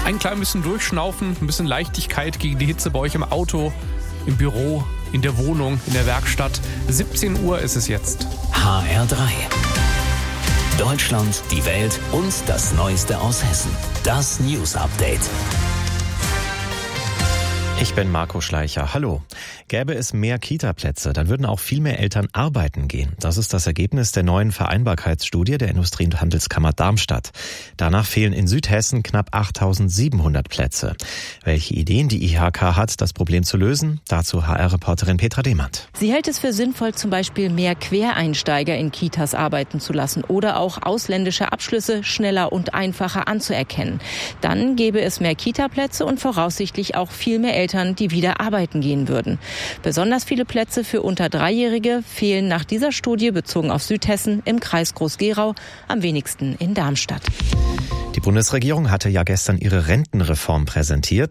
Ein klein bisschen durchschnaufen, ein bisschen Leichtigkeit gegen die Hitze bei euch im Auto, im Büro, in der Wohnung, in der Werkstatt. 17 Uhr ist es jetzt. HR3. Deutschland, die Welt und das Neueste aus Hessen. Das News Update. Ich bin Marco Schleicher. Hallo. Gäbe es mehr Kita-Plätze, dann würden auch viel mehr Eltern arbeiten gehen. Das ist das Ergebnis der neuen Vereinbarkeitsstudie der Industrie- und Handelskammer Darmstadt. Danach fehlen in Südhessen knapp 8.700 Plätze. Welche Ideen die IHK hat, das Problem zu lösen? Dazu HR-Reporterin Petra Demand. Sie hält es für sinnvoll, zum Beispiel mehr Quereinsteiger in Kitas arbeiten zu lassen oder auch ausländische Abschlüsse schneller und einfacher anzuerkennen. Dann gäbe es mehr Kita-Plätze und voraussichtlich auch viel mehr Eltern, die wieder arbeiten gehen würden. Besonders viele Plätze für unter Dreijährige fehlen nach dieser Studie bezogen auf Südhessen im Kreis Groß-Gerau, am wenigsten in Darmstadt. Die Bundesregierung hatte ja gestern ihre Rentenreform präsentiert.